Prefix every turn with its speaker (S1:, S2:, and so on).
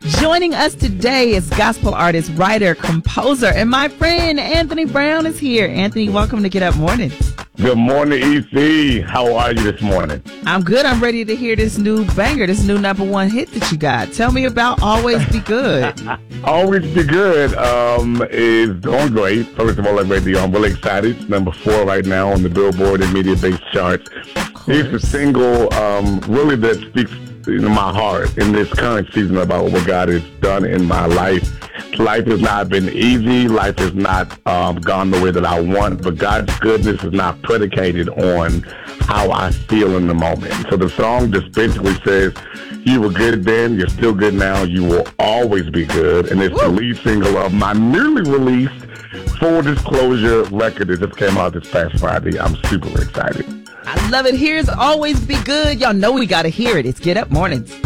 S1: Joining us today is gospel artist, writer, composer, and my friend Anthony Brown is here. Anthony, welcome to Get Up Mornings.
S2: Good morning, EC. How are you this morning?
S1: I'm good. I'm ready to hear this new banger, this new #1 hit that you got. Tell me about Always Be Good.
S2: Always Be Good is doing great. First of all, I'm really excited. It's number 4 right now on the Billboard and media-based charts. It's a single really that speaks my heart in this current season about what God has done in my life. Life has not been easy. Life has not gone the way that I want, but God's goodness is not predicated on how I feel in the moment. So the song just basically says, you were good then, you're still good now, you will always be good. And it's the lead single of my newly released Full Disclosure record that just came out this past Friday. I'm super excited.
S1: I love it. Here's Always Be Good. Y'all know we got to hear it. It's Get Up Mornings.